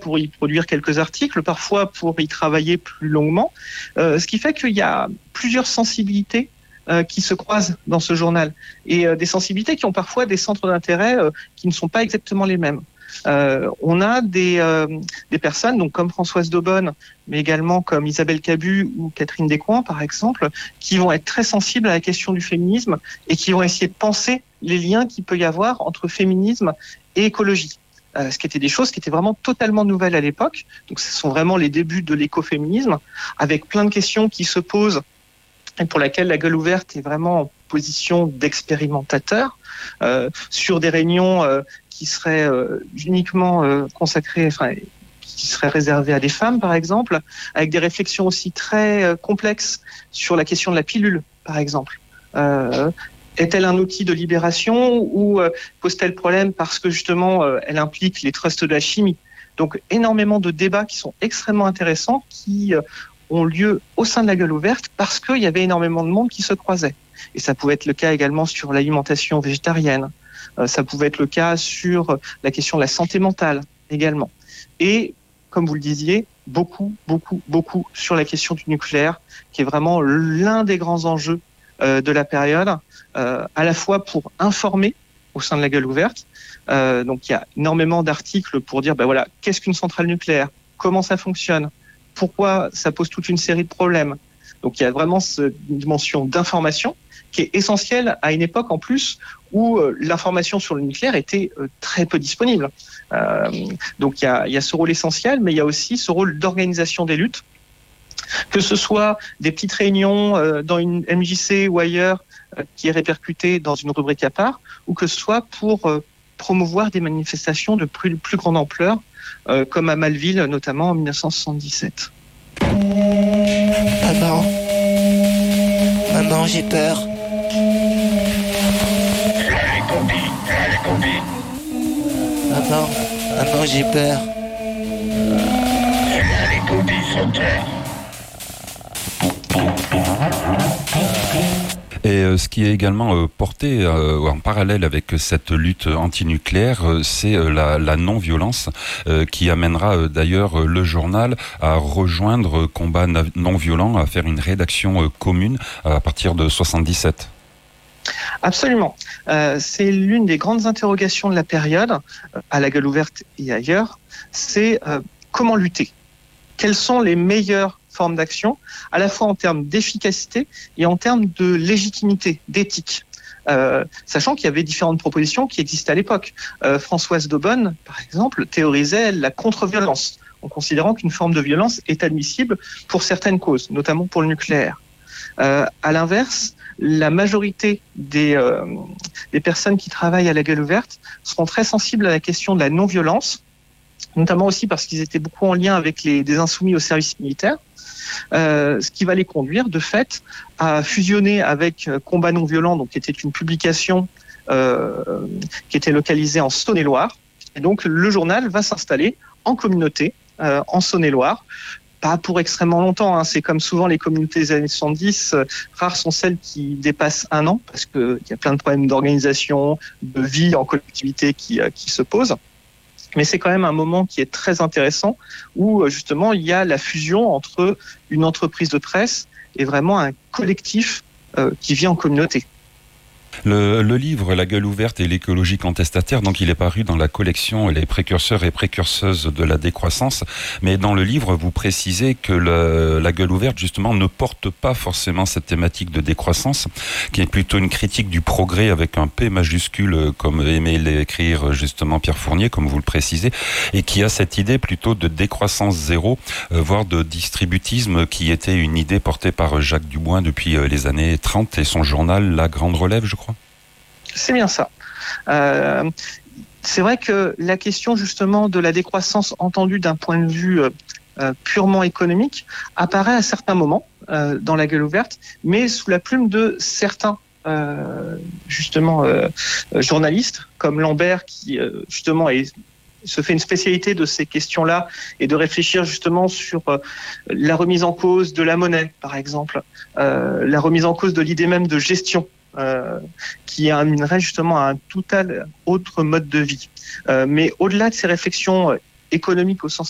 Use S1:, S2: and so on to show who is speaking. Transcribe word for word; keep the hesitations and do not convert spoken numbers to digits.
S1: pour y produire quelques articles, parfois pour y travailler plus longuement, euh, ce qui fait qu'il y a plusieurs sensibilités euh, qui se croisent dans ce journal, et euh, des sensibilités qui ont parfois des centres d'intérêt euh, qui ne sont pas exactement les mêmes. Euh, on a des, euh, des personnes, donc comme Françoise Daubonne, mais également comme Isabelle Cabu ou Catherine Descoings, par exemple, qui vont être très sensibles à la question du féminisme et qui vont essayer de penser les liens qu'il peut y avoir entre féminisme et écologie. Euh, ce qui étaient des choses qui étaient vraiment totalement nouvelles à l'époque. Donc ce sont vraiment les débuts de l'écoféminisme, avec plein de questions qui se posent et pour laquelle la Gueule ouverte est vraiment en position d'expérimentateur, euh, sur des réunions euh, qui seraient euh, uniquement euh, consacrées, enfin, qui seraient réservées à des femmes, par exemple, avec des réflexions aussi très euh, complexes sur la question de la pilule, par exemple. Euh, Est-elle un outil de libération ou euh, pose-t-elle problème parce que justement euh, elle implique les trusts de la chimie? Donc énormément de débats qui sont extrêmement intéressants, qui euh, ont lieu au sein de la Gueule ouverte parce qu'il y avait énormément de monde qui se croisait. Et ça pouvait être le cas également sur l'alimentation végétarienne. Euh, ça pouvait être le cas sur la question de la santé mentale également. Et comme vous le disiez, beaucoup, beaucoup, beaucoup sur la question du nucléaire, qui est vraiment l'un des grands enjeux euh, de la période, euh, à la fois pour informer au sein de la Gueule ouverte. Euh, donc il y a énormément d'articles pour dire, ben voilà, qu'est-ce qu'une centrale nucléaire, comment ça fonctionne, pourquoi ça pose toute une série de problèmes. Donc il y a vraiment cette dimension d'information qui est essentielle à une époque en plus où euh, l'information sur le nucléaire était euh, très peu disponible. Euh, donc il y a, il y a ce rôle essentiel, mais il y a aussi ce rôle d'organisation des luttes, que ce soit des petites réunions euh, dans une M J C ou ailleurs euh, qui est répercutée dans une rubrique à part, ou que ce soit pour euh, promouvoir des manifestations de plus, plus grande ampleur, euh, comme à Malville notamment en dix-neuf cent soixante-dix-sept.
S2: Maman, maman, j'ai peur. Maman, maman, j'ai peur.
S3: Et euh, ce qui est également euh, porté euh, en parallèle avec cette lutte antinucléaire, euh, c'est euh, la, la non-violence euh, qui amènera euh, d'ailleurs euh, le journal à rejoindre euh, Combat non-violent, à faire une rédaction euh, commune à partir de soixante-dix-sept.
S1: Absolument. Euh, c'est l'une des grandes interrogations de la période, euh, à la Gueule ouverte et ailleurs, c'est euh, comment lutter. Quelles sont les meilleures formes d'action, à la fois en termes d'efficacité et en termes de légitimité, d'éthique. Euh, sachant qu'il y avait différentes propositions qui existaient à l'époque. Euh, Françoise Daubonne, par exemple, théorisait la contre-violence, en considérant qu'une forme de violence est admissible pour certaines causes, notamment pour le nucléaire. Euh, à l'inverse, la majorité des, euh, des personnes qui travaillent à la Gueule ouverte seront très sensibles à la question de la non-violence, notamment aussi parce qu'ils étaient beaucoup en lien avec les des insoumis au service militaire, euh, ce qui va les conduire de fait à fusionner avec Combat non-violent, donc qui était une publication euh, qui était localisée en Saône-et-Loire. Et donc le journal va s'installer en communauté euh, en Saône-et-Loire. Pas pour extrêmement longtemps, hein. C'est comme souvent les communautés des années soixante-dix, euh, rares sont celles qui dépassent un an, parce qu'il y a plein de problèmes d'organisation, de vie en collectivité qui, euh, qui se posent. Mais c'est quand même un moment qui est très intéressant, où justement il y a la fusion entre une entreprise de presse et vraiment un collectif euh, qui vit en communauté.
S3: Le, le livre La Gueule ouverte et l'écologie contestataire, donc il est paru dans la collection Les précurseurs et précurseuses de la décroissance, mais dans le livre vous précisez que le, La Gueule ouverte justement ne porte pas forcément cette thématique de décroissance, qui est plutôt une critique du progrès avec un P majuscule, comme aimait l'écrire justement Pierre Fournier, comme vous le précisez, et qui a cette idée plutôt de décroissance zéro, euh, voire de distributisme, qui était une idée portée par Jacques Dubois depuis les années trente et son journal La Grande Relève, je crois.
S1: C'est bien ça. Euh, c'est vrai que la question justement de la décroissance entendue d'un point de vue euh, purement économique apparaît à certains moments euh, dans la Gueule ouverte, mais sous la plume de certains euh, justement euh, journalistes comme Lambert, qui euh, justement est se fait une spécialité de ces questions-là et de réfléchir justement sur euh, la remise en cause de la monnaie, par exemple, euh, la remise en cause de l'idée même de gestion. Euh, qui amènerait justement à un total autre mode de vie. Euh, mais au-delà de ces réflexions économiques au sens